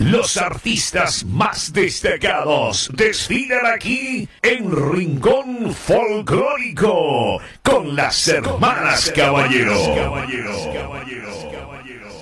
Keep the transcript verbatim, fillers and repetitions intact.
Los artistas más destacados desfilan aquí en Rincón Folclórico con las hermanas Caballero. Caballeros, caballeros, caballeros.